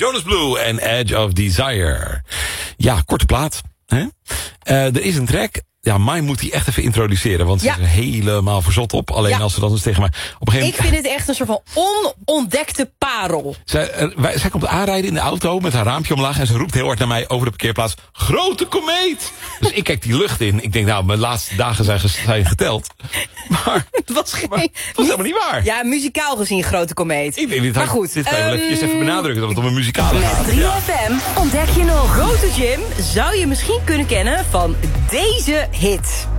Jonas Blue en Edge of Desire. Ja, korte plaat. Hè? Er is een track. Ja, Mai moet die echt even introduceren. Want ze is er helemaal verzot op. Alleen als ze dan eens tegen mij... Op een gegeven moment... Ik vind het echt een soort van onontdekte parel. Zij komt aanrijden in de auto met haar raampje omlaag. En ze roept heel hard naar mij over de parkeerplaats. Grote komeet! Dus ik kijk die lucht in. Ik denk, nou, mijn laatste dagen zijn geteld. Maar het was helemaal niet waar. Ja, muzikaal gezien grote komeet. Ik denk, maar goed. Dit kan je wel even benadrukken dat het om een muzikale gaat. Met 3FM ontdek je nog. Grote Jim zou je misschien kunnen kennen van deze hit.